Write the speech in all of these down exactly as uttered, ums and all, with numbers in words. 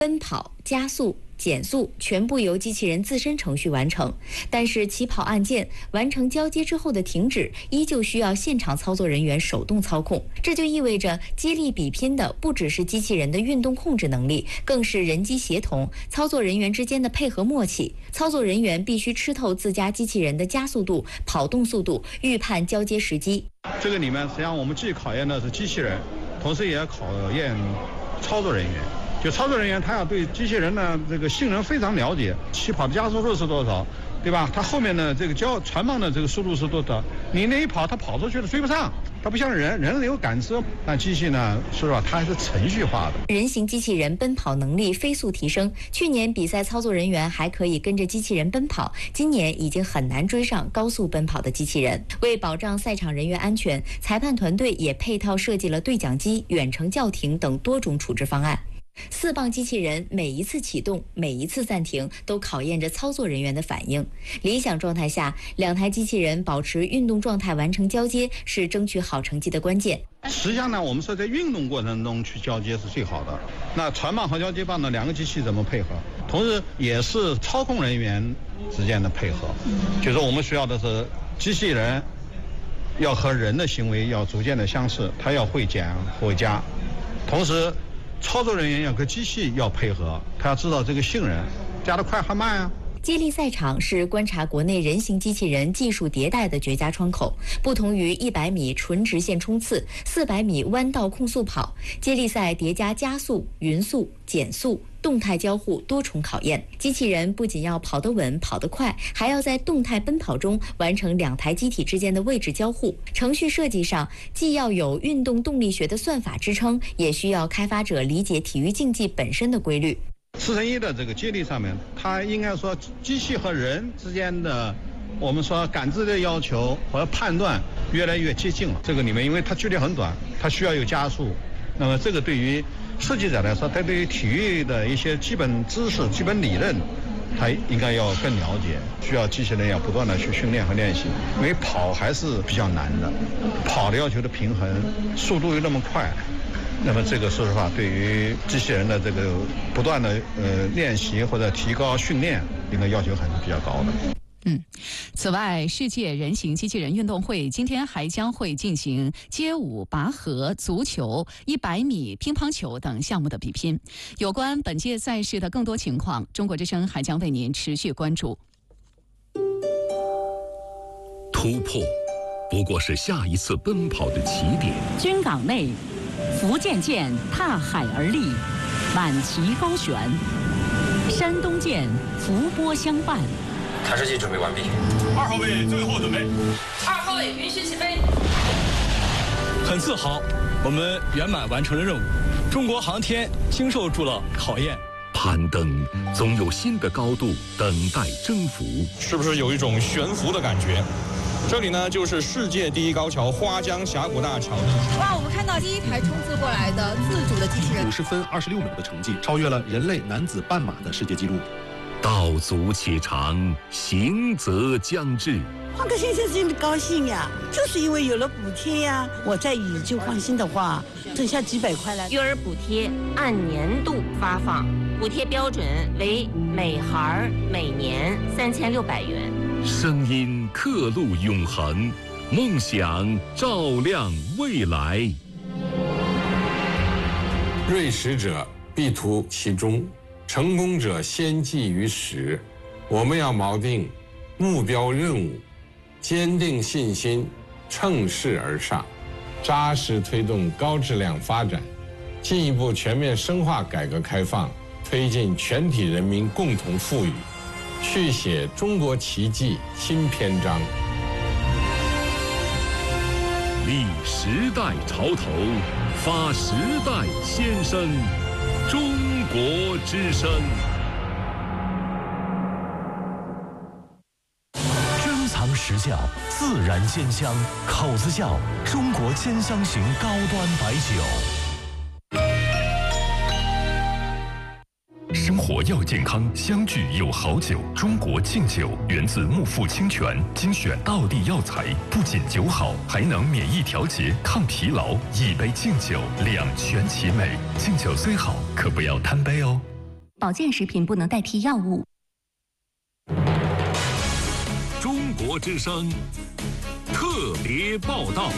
奔跑、加速、减速全部由机器人自身程序完成，但是起跑按键完成交接之后的停止，依旧需要现场操作人员手动操控。这就意味着接力比拼的不只是机器人的运动控制能力，更是人机协同、操作人员之间的配合默契。操作人员必须吃透自家机器人的加速度、跑动速度，预判交接时机。 这个里面实际上我们既考验的是机器人，同时也要考验操作人员。就操作人员，他要对机器人的这个性能非常了解，起跑的加速度是多少，对吧？它后面的这个交传放的这个速度是多少？你那一跑，它跑出去了追不上。它不像人，人有感知，但机器呢，说实话，它还是程序化的。 人形机器人奔跑能力飞速提升，去年比赛操作人员还可以跟着机器人奔跑，今年已经很难追上高速奔跑的机器人。为保障赛场人员安全，裁判团队也配套设计了对讲机、远程叫停等多种处置方案。四磅机器人每一次启动、每一次暂停，都考验着操作人员的反应。理想状态下，两台机器人保持运动状态完成交接，是争取好成绩的关键。 实际上呢，我们说在运动过程中去交接是最好的。那传棒和交接棒呢，两个机器怎么配合？同时也是操控人员之间的配合。就是我们需要的是机器人要和人的行为要逐渐的相似，它要会减会加，同时操作人员要跟机器要配合，他要知道这个性能加得快还慢啊。 接力赛场是观察国内人形机器人技术迭代的绝佳窗口。不同于一百米纯直线冲刺、四百米弯道控速跑，接力赛叠加加速、匀速、减速、动态交互多重考验。机器人不仅要跑得稳、跑得快，还要在动态奔跑中完成两台机体之间的位置交互。程序设计上，既要有运动动力学的算法支撑，也需要开发者理解体育竞技本身的规律。 四乘一的这个接力上面，它应该说机器和人之间的，我们说感知的要求和判断越来越接近了。这个里面，因为它距离很短，它需要有加速，那么这个对于设计者来说，他对于体育的一些基本知识、基本理论，他应该要更了解，需要机器人要不断的去训练和练习。因为跑还是比较难的，跑的要求的平衡，速度又那么快。那么这个说实话，对于机器人的这个不断的呃练习或者提高训练，应该要求还是比较高的。 嗯，此外，世界人形机器人运动会今天还将会进行街舞、拔河、足球、一百米乒乓球等项目的比拼。有关本届赛事的更多情况，中国之声还将为您持续关注。 突破不过是下一次奔跑的起点。 军港内，福建舰踏海而立，满旗高悬；山东舰伏波相伴。 弹射器准备完毕， 二号位最后准备， 二号位允许起飞。 很自豪，我们圆满完成了任务，中国航天经受住了考验。 攀登总有新的高度等待征服， 是不是有一种悬浮的感觉？这里呢，就是世界第一高桥花江峡谷大桥。 哇，我们看到第一台冲刺过来的自主的机器人， 五十分二十六秒的成绩，超越了人类男子半马的世界纪录。 道阻且长，行则将至。 换个先生真的高兴呀，就是因为有了补贴呀。我在宇宙放心的话，剩下几百块了。 育儿补贴按年度发放，补贴标准为每孩每年三千六百元。 声音刻录永恒，梦想照亮未来。 锐识者必图其中，成功者先记于始。我们要锚定目标任务，坚定信心，乘势而上，扎实推动高质量发展，进一步全面深化改革开放，推进全体人民共同富裕，续写中国奇迹新篇章。 立时代潮头，发时代先声，中国之声。 珍藏实窖，自然鲜香，口子窖中国兼香型高端白酒。 生活要健康，相聚有好酒。中国敬酒源自木富清泉，精选道地药材，不仅酒好，还能免疫调节、抗疲劳。一杯敬酒，两全其美。敬酒虽好，可不要贪杯哦。 保健食品不能代替药物。 中国之声特别报道。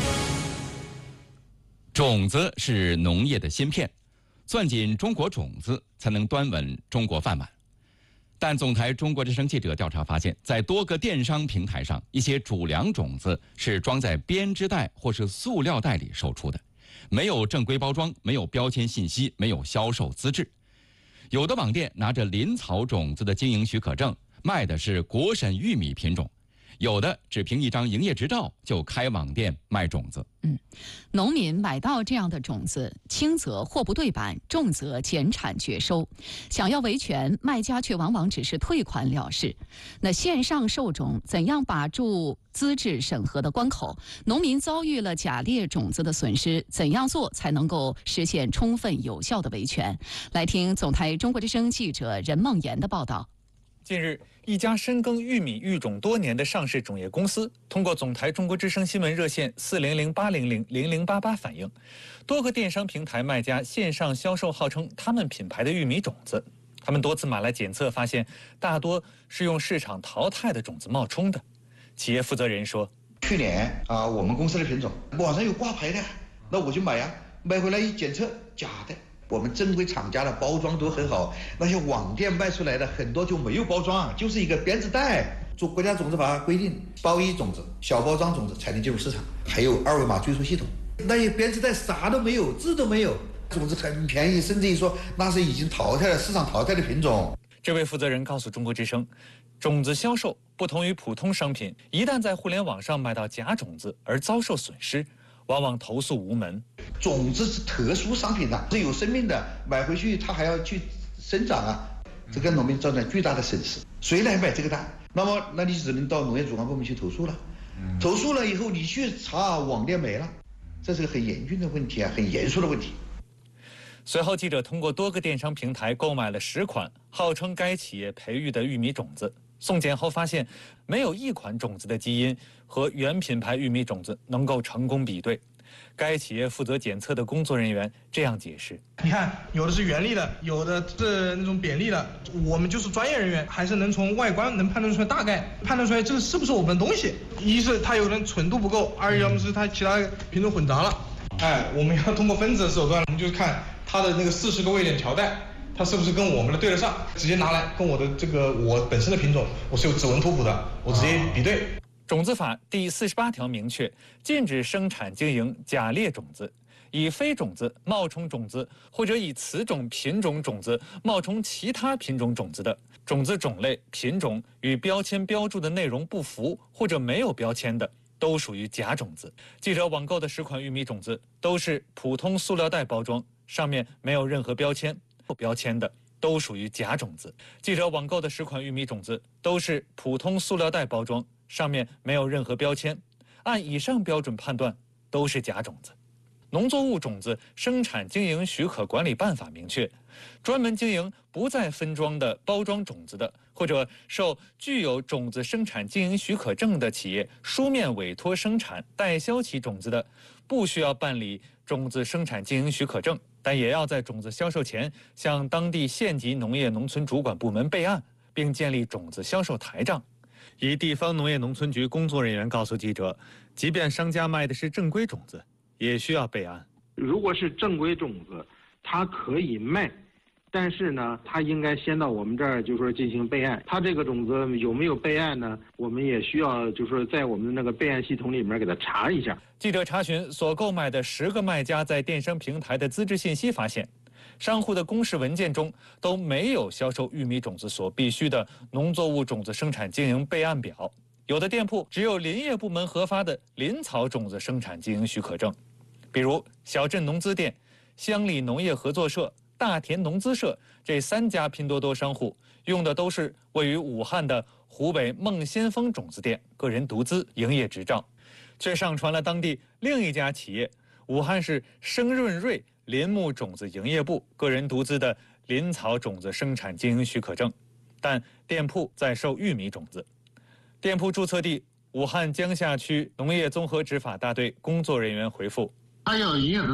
种子是农业的芯片，攥紧中国种子才能端稳中国饭碗。但总台中国之声记者调查发现，在多个电商平台上，一些主粮种子是装在编织袋或是塑料袋里售出的，没有正规包装，没有标签信息，没有销售资质。有的网店拿着林草种子的经营许可证，卖的是国审玉米品种。有的只凭一张营业执照就开网店卖种子。 嗯，农民买到这样的种子，轻则货不对版，重则减产绝收。想要维权，卖家却往往只是退款了事。那线上售种怎样把住资质审核的关口？农民遭遇了假劣种子的损失，怎样做才能够实现充分有效的维权？来听总台中国之声记者任梦妍的报道。 近日，一家深耕玉米育种多年的上市种业公司，通过总台中国之声新闻热线四零零八零零零零八八反映，多个电商平台卖家线上销售号称他们品牌的玉米种子，他们多次买来检测，发现大多是用市场淘汰的种子冒充的。企业负责人说：“ 去年啊，我们公司的品种网上有挂牌的，那我就买呀，买回来一检测，假的。”我们正规厂家的包装都很好，那些网店卖出来的很多就没有包装，就是一个编织袋。做国家种子法规定，包衣种子、小包装种子才能进入市场，还有二维码追溯系统。那些编织袋啥都没有，字都没有，种子很便宜，甚至于说那是已经淘汰了、市场淘汰的品种。 这位负责人告诉中国之声，种子销售不同于普通商品，一旦在互联网上买到假种子而遭受损失，往往投诉无门。 种子是特殊商品的，是有生命的，买回去它还要去生长啊，这给农民造成巨大的损失。谁来买这个单？那么，那你只能到农业主管部门去投诉了。投诉了以后，你去查网店没了，这是个很严峻的问题啊，很严肃的问题。 随后，记者通过多个电商平台购买了十款号称该企业培育的玉米种子，送检后发现，没有一款种子的基因和原品牌玉米种子能够成功比对。该企业负责检测的工作人员这样解释： 你看，有的是原粒的，有的是那种扁粒的，我们就是专业人员，还是能从外观能判断出来，大概判断出来这个是不是我们的东西。一是它有人纯度不够，二要么是它其他品种混杂了。哎，我们要通过分子的手段，我们就看它的那个四十个位点条带，它是不是跟我们的对得上，直接拿来跟我的这个我本身的品种，我是有指纹图谱的，我直接比对。 种子法第四十八条明确，禁止生产经营假劣种子，以非种子冒充种子，或者以此种品种种子冒充其他品种种子的，种子种类、品种与标签标注的内容不符或者没有标签的，都属于假种子。记者网购的十款玉米种子都是普通塑料袋包装，上面没有任何标签，有标签的都属于假种子。记者网购的十款玉米种子都是普通塑料袋包装，上面没有任何标签，按以上标准判断都是假种子。农作物种子生产经营许可管理办法明确，专门经营不再分装的包装种子的，或者受具有种子生产经营许可证的企业书面委托生产代销其种子的，不需要办理种子生产经营许可证，但也要在种子销售前向当地县级农业农村主管部门备案，并建立种子销售台账。一地方农业农村局工作人员告诉记者，即便商家卖的是正规种子，也需要备案。 如果是正规种子，它可以卖，但是呢，它应该先到我们这儿，就说进行备案。它这个种子有没有备案呢？我们也需要，就说在我们的那个备案系统里面给它查一下。 记者查询所购买的十个卖家在电商平台的资质信息，发现商户的公示文件中都没有销售玉米种子所必须的农作物种子生产经营备案表，有的店铺只有林业部门核发的林草种子生产经营许可证，比如小镇农资店、乡里农业合作社、大田农资社这三家拼多多商户用的都是位于武汉的湖北孟先锋种子店个人独资营业执照，却上传了当地另一家企业武汉市生润瑞林木种子营业部个人独资的林草种子生产经营许可证，但店铺在售玉米种子。店铺注册地武汉江夏区农业综合执法大队工作人员回复： 他有营业执照，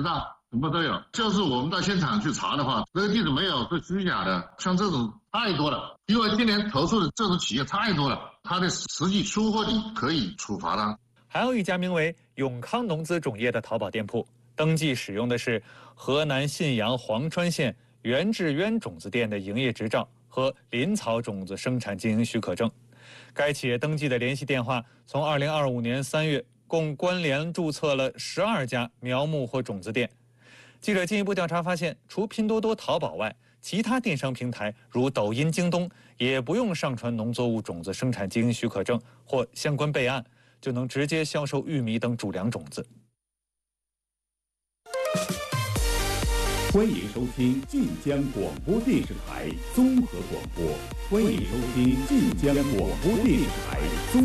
什么都有。就是我们到现场去查的话，这个地址没有是虚假的，像这种太多了。因为今年投诉的这种企业太多了，它的实际出货地可以处罚它。 还有一家名为永康农资种业的淘宝店铺，登记使用的是河南信阳黄川县袁志渊种子店的营业执照和林草种子生产经营许可证。该企业登记的联系电话从二零二五年三月共关联注册了十二家苗木或种子店。记者进一步调查发现，除拼多多、淘宝外，其他电商平台如抖音、京东也不用上传农作物种子生产经营许可证或相关备案，就能直接销售玉米等主粮种子。 欢迎收听晋江广播电视台综合广播。欢迎收听晋江广播电视台综。